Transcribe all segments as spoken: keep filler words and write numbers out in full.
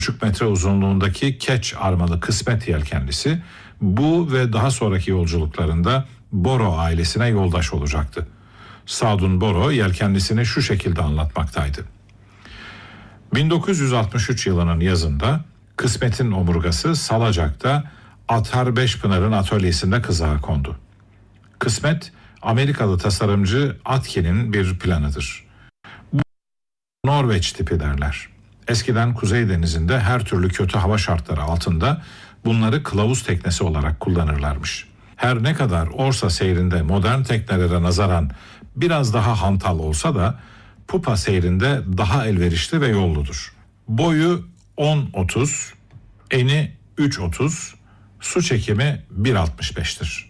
buçuk metre uzunluğundaki keç armalı kısmet yelkenlisi bu ve daha sonraki yolculuklarında Boro ailesine yoldaş olacaktı. Sadun Boro yelkenlisini şu şekilde anlatmaktaydı. bin dokuz yüz altmış üç yılının yazında Kısmet'in omurgası Salacak'ta Athar Beşpınar'ın atölyesinde kızığa kondu. Kısmet, Amerikalı tasarımcı Atkin'in bir planıdır. Bu Norveç tipi derler. Eskiden Kuzey Denizi'nde her türlü kötü hava şartları altında bunları kılavuz teknesi olarak kullanırlarmış. Her ne kadar Orsa seyrinde modern teknelere nazaran biraz daha hantal olsa da pupa seyrinde daha elverişli ve yolludur. Boyu on otuz, eni üç otuz, su çekimi bir altmış beş'tir.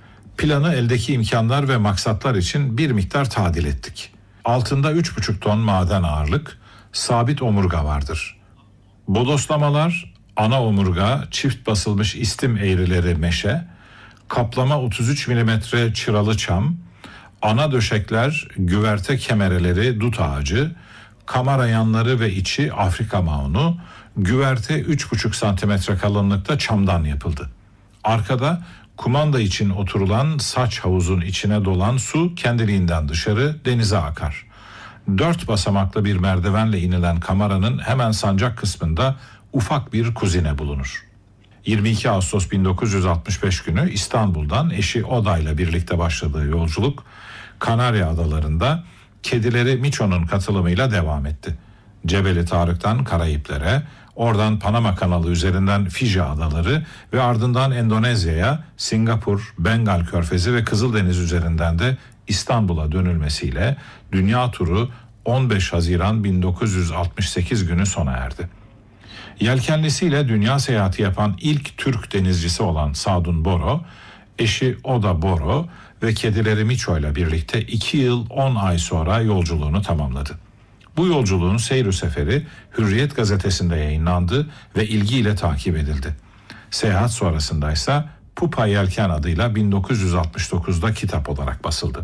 Planı eldeki imkanlar ve maksatlar için bir miktar tadil ettik. Altında üç buçuk ton maden ağırlık, sabit omurga vardır. Bodoslamalar, ana omurga, çift basılmış istim eğrileri meşe, kaplama otuz üç milimetre çıralı çam, ana döşekler, güverte kemereleri dut ağacı, kamera yanları ve içi Afrika maunu, güverte üç buçuk santimetre kalınlıkta çamdan yapıldı. Arkada kumanda için oturulan saç havuzun içine dolan su kendiliğinden dışarı denize akar. Dört basamaklı bir merdivenle inilen kameranın hemen sancak kısmında ufak bir kuzine bulunur. yirmi iki Ağustos bin dokuz yüz altmış beş günü İstanbul'dan eşi Oda ile birlikte başladığı yolculuk Kanarya Adaları'nda kedileri Miço'nun katılımıyla devam etti. Cebeli Tarık'tan Karayipler'e, oradan Panama Kanalı üzerinden Fiji Adaları ve ardından Endonezya'ya, Singapur, Bengal Körfezi ve Kızıldeniz üzerinden de İstanbul'a dönülmesiyle dünya turu on beş Haziran bin dokuz yüz altmış sekiz günü sona erdi. Yelkenlisiyle dünya seyahati yapan ilk Türk denizcisi olan Sadun Boro, eşi Oda Boro ve kedileri Miço ile birlikte iki yıl on ay sonra yolculuğunu tamamladı. Bu yolculuğun seyir seferi Hürriyet gazetesinde yayınlandı ve ilgiyle takip edildi. Seyahat sonrasındaysa Pupa Yelken adıyla bin dokuz yüz altmış dokuz'da kitap olarak basıldı.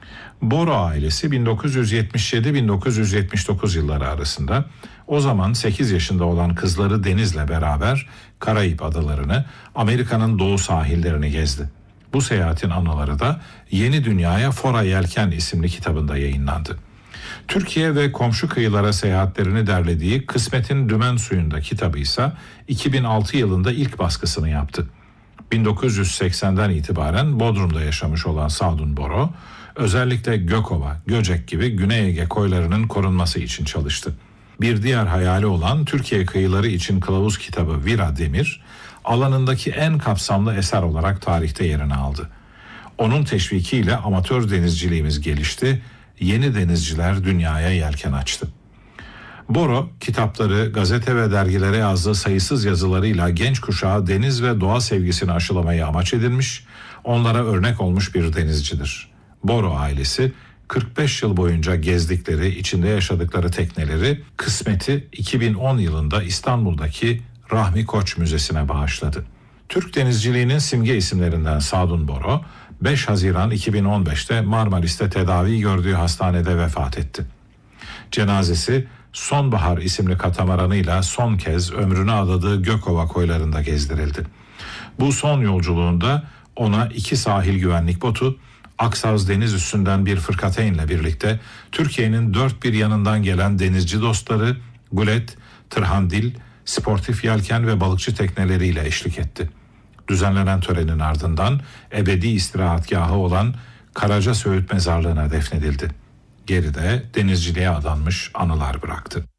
Boro ailesi bin dokuz yüz yetmiş yedi bin dokuz yüz yetmiş dokuz yılları arasında o zaman sekiz yaşında olan kızları Deniz'le beraber Karayip adalarını, Amerika'nın doğu sahillerini gezdi. Bu seyahatin anıları da Yeni Dünya'ya Fora Yelken isimli kitabında yayınlandı. Türkiye ve komşu kıyılara seyahatlerini derlediği Kısmet'in Dümen Suyu'nda kitabı ise iki bin altı yılında ilk baskısını yaptı. bin dokuz yüz seksen'den itibaren Bodrum'da yaşamış olan Sadun Boro, özellikle Gökova, Göcek gibi Güney Ege koylarının korunması için çalıştı. Bir diğer hayali olan Türkiye kıyıları için kılavuz kitabı Vira Demir, alanındaki en kapsamlı eser olarak tarihte yerini aldı. Onun teşvikiyle amatör denizciliğimiz gelişti, yeni denizciler dünyaya yelken açtı. Boro, kitapları, gazete ve dergilere yazdığı sayısız yazılarıyla genç kuşağa deniz ve doğa sevgisini aşılamayı amaç edinmiş, onlara örnek olmuş bir denizcidir. Boro ailesi kırk beş yıl boyunca gezdikleri, içinde yaşadıkları tekneleri Kısmet'i iki bin on yılında İstanbul'daki Rahmi Koç Müzesi'ne bağışladı. Türk denizciliğinin simge isimlerinden Sadun Boro, beş Haziran iki bin on beş'te Marmaris'te tedavi gördüğü hastanede vefat etti. Cenazesi Sonbahar isimli katamaranıyla son kez ömrünü adadığı Gökova koylarında gezdirildi. Bu son yolculuğunda ona iki sahil güvenlik botu, Aksaz deniz üstünden bir fırkateynle birlikte Türkiye'nin dört bir yanından gelen denizci dostları gulet, tırhandil, sportif yelken ve balıkçı tekneleriyle eşlik etti. Düzenlenen törenin ardından ebedi istirahatgahı olan Karaca Söğüt Mezarlığı'na defnedildi. Geride denizciliğe adanmış anılar bıraktı.